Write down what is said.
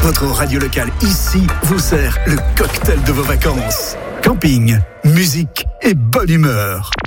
Votre radio locale ici vous sert le cocktail de vos vacances. Camping, musique et bonne humeur.